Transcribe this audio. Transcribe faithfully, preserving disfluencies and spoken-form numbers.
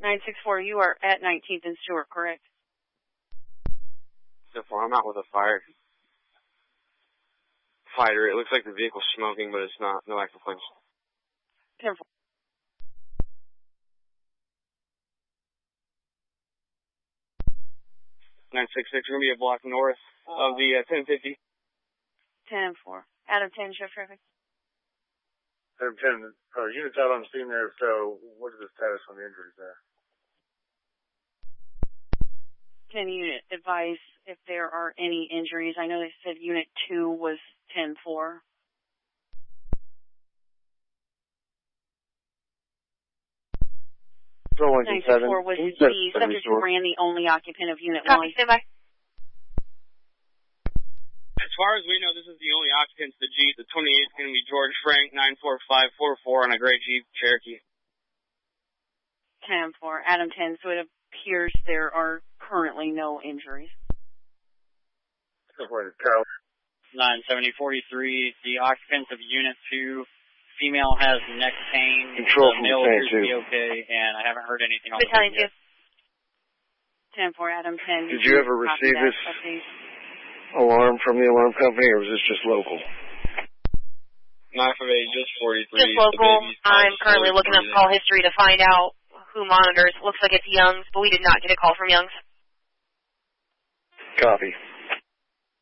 nine six four, you are at nineteenth and Stewart, correct? So far, I'm out with a fire fighter. It looks like the vehicle's smoking, but it's not. No active flames. ten four. nine six six, we're going to be a block north of the uh, ten fifty. ten four. Adam ten, shift traffic. Adam ten, uh, units out on scene there, so what is the status on the injuries there? ten unit, advise if there are any injuries. I know they said unit two was ten four. nine six four was the subject who ran the only occupant of unit Copy, one. stand by. As far as we know, this is the only occupant of the Jeep. The twenty-eight is going to be George Frank, nine four five four four on a gray Jeep Cherokee. ten four. Adam ten, so it appears there are currently no injuries. nine seventy forty-three, the occupants of Unit two, female has neck pain, Control the male from appears to be two. okay, and I haven't heard anything on Battalion the two. ten four, Adam ten. Did you ever copy receive that this update? alarm from the alarm company, or was this just local? nine five eight, just forty-three. Just local. I'm currently looking up call history to find out who monitors. Looks like it's Young's, but we did not get a call from Young's. Copy.